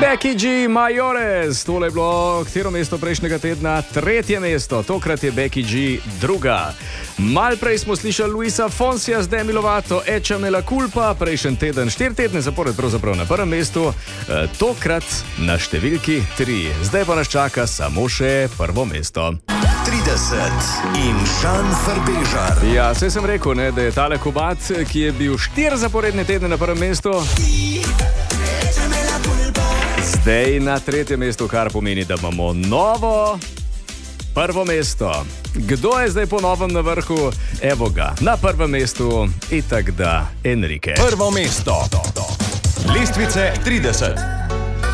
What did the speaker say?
Becky G, Majores, tole je bilo katero mesto prejšnjega tedna, 3. mesto, tokrat je Becky G druga. Mal prej smo slišali Luisa Fonsija z Demi Lovato, Eča Mela Culpa, prejšnji teden, 4 tedne zapored pravzaprav na prvem mestu, tokrat na številki 3. Zdaj pa nas čaka samo še prvo mesto. 30 in Žan Frbežar. Ja, saj sem rekel, ne, da je tale Kubat, ki je bil 4 zaporedne tedne na prvem mestu, zdaj na 3. mestu, kar pomeni, da imamo novo prvo mesto. Kdo je zdaj po novem na vrhu? Evo ga, na prvem mestu, itak da Enrique. Prvo mesto. Lestvice 30.